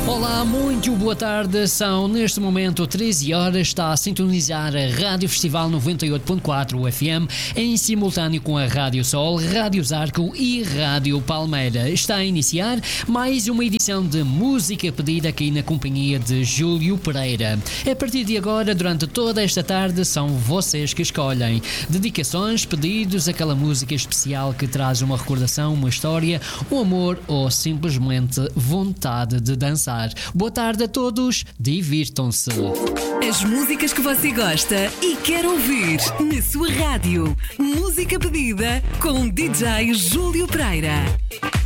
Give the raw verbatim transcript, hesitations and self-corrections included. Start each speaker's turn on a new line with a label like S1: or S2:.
S1: Olá, muito boa tarde. São neste momento treze horas. Está a sintonizar a Rádio Festival noventa e oito ponto quatro F M em simultâneo com a Rádio Sol, Rádio Zarco e Rádio Palmeira. Está a iniciar mais uma edição de Música Pedida aqui na companhia de Júlio Pereira. A partir de agora, durante toda esta tarde, são vocês que escolhem. Dedicações, pedidos, aquela música especial que traz uma recordação, uma história, um amor ou simplesmente vontade de dançar. Boa tarde a todos, divirtam-se.
S2: As músicas que você gosta e quer ouvir na sua rádio. Música Pedida com D J Júlio Pereira.